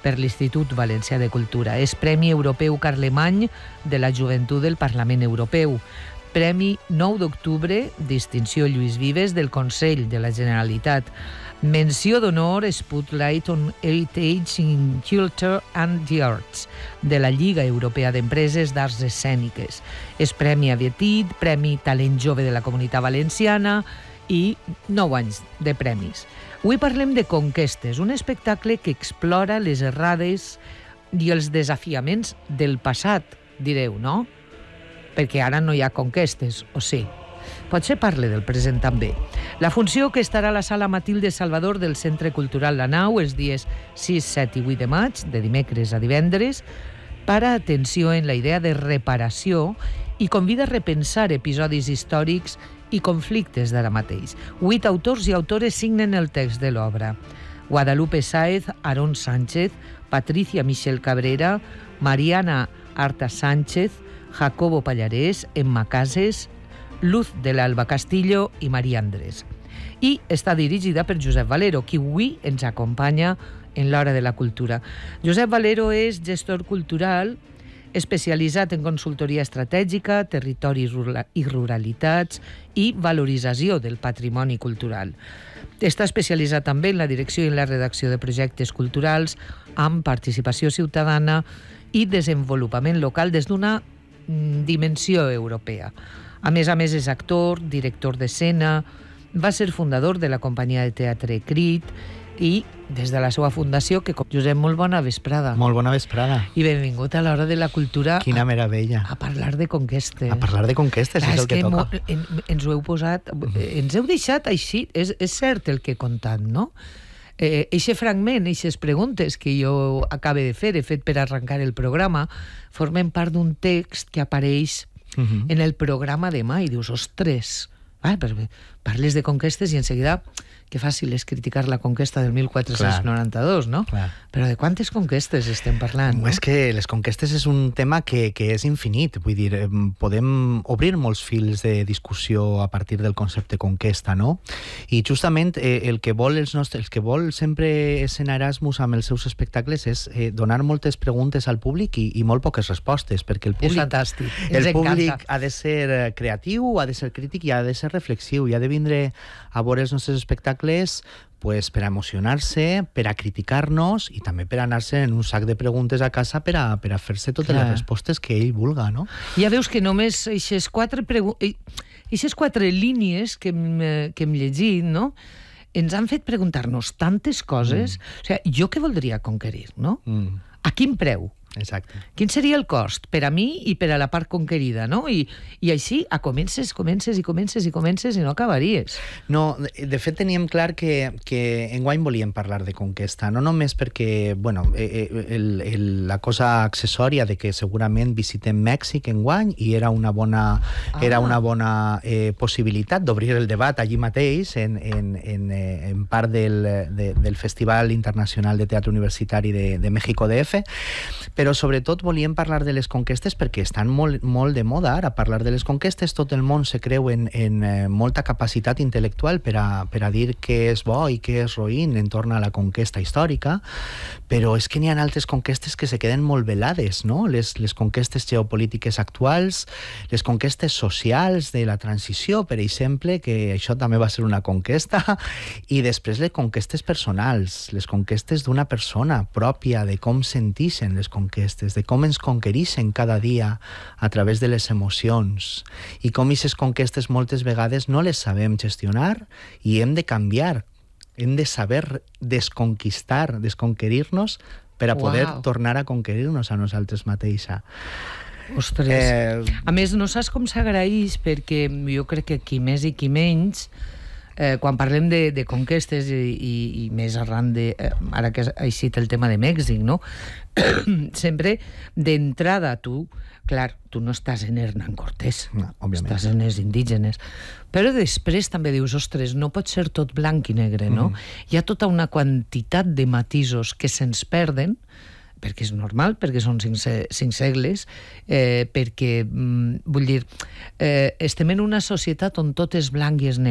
per l'Institut Valencià de Cultura. És Premi Europeu Carlemany de la Joventut del Parlament Europeu. Premi 9 d'octubre, distinció Lluís Vives del Consell de la Generalitat. Menció d'honor Spotlight on Heritage in Culture and the Arts de la Lliga Europea d'Empreses d'Arts Escèniques. És Premi Aviatit, Premi Talent Jove de la Comunitat Valenciana i 9 anys de premis. Avui parlem de Conquestes, un espectacle que explora les errades i els desafiaments del passat, direu, no? Perquè ara no hi ha conquestes, o sí? Potser parle del present també. La funció, que estarà a la Sala Matilde Salvador del Centre Cultural La Nau els dies 6, 7 i 8 de maig, de dimecres a divendres, para atenció en la idea de reparació i convida a repensar episodis històrics i conflictes d'ara mateix. 8 autors i autores signen el text de l'obra. Guadalupe Sáez, Aarón Sánchez, Patricia Michel Cabrera, Mariana Arta Sánchez, Jacobo Pallarés, Emma Cases, Luz de l'Alba Castillo i Maria Andrés. I està dirigida per Josep Valero, qui avui ens acompanya en l'Hora de la Cultura. Josep Valero és gestor cultural especialitzat en consultoria estratègica, territori i ruralitats i valorització del patrimoni cultural. Està especialitzat també en la direcció i en la redacció de projectes culturals amb participació ciutadana i desenvolupament local des d'una dimensió europea. A més, és actor, director d'escena, va ser fundador de la companyia de teatre Crit i des de la seva fundació, que com Josep, molt bona vesprada. Molt bona vesprada. I benvingut a l'Hora de la Cultura. Quina meravella. A parlar de conquestes. A parlar de conquestes, és el que toca. Ens ho heu posat, ens heu deixat així, és cert el que he contat, no? Eixe fragment, eixes preguntes que jo acabe de fer, he fet per arrencar el programa, formen part d'un text que apareix en el programa demà i dius, ostres, parles de conquestes i en seguida que fàcil és criticar la conquesta del 1492, no? Clar. Però de quantes conquestes estem parlant? No? És que les conquestes és un tema que és infinit, vull dir, podem obrir molts fils de discussió a partir del concepte conquesta, no? I justament el que vol sempre Escena Erasmus amb els seus espectacles és donar moltes preguntes al públic i molt poques respostes, perquè el públic... És fantàstic, el públic ha de ser creatiu, ha de ser crític i ha de ser reflexiu, i ha de vindre a veure els nostres espectacles pues, per a emocionar-se, per a criticar-nos i també per a anar-se en un sac de preguntes a casa per a fer-se totes les respostes que ell vulga, no? Ja veus que només aquestes quatre línies que hem llegit, no?, ens han fet preguntar-nos tantes coses. O sigui, jo què voldria conquerir, no? A quin preu? Exacte. Quin seria el cost per a mi i per a la part conquerida, no? I així comences i no acabaries. No, de fet teníem clar que enguany volíem parlar de conquesta, no només perquè, bueno, la cosa accessòria de que segurament visitem Mèxic enguany i era una bona possibilitat d'obrir el debat allí mateix en part del Festival Internacional de Teatre Universitari de México DF, però sobretot volíem parlar de les conquestes perquè estan molt de moda ara parlar de les conquestes. Tot el món se creu en molta capacitat intel·lectual per a dir què és bo i què és roïn entorn a la conquesta històrica, però és que n'hi ha altres conquestes que se queden molt velades, no? Les conquestes geopolítiques actuals, les conquestes socials de la transició, per exemple, que això també va ser una conquesta, i després les conquestes personals, les conquestes d'una persona pròpia, de com sentixen les conquestes, de com ens conquerixen cada dia a través de les emocions, i com aquestes conquestes moltes vegades no les sabem gestionar i hem de canviar, hem de saber desconquerir-nos per a poder tornar a conquerir-nos a nosaltres mateixa. Ostres, a més no saps com s'agraeix, perquè jo crec que qui més i qui menys, quan parlem de conquestes i més arran de, ara que ha eixit el tema de Mèxic, no? Sempre d'entrada tu no estàs en Hernán Cortés, no, estàs en els indígenes, però després també dius, ostres, no pot ser tot blanc i negre, no? Hi ha tota una quantitat de matisos que se'ns perden, perquè és normal, perquè són 5 segles, perquè, vull dir, estem en una societat on tot és blanc i és negre.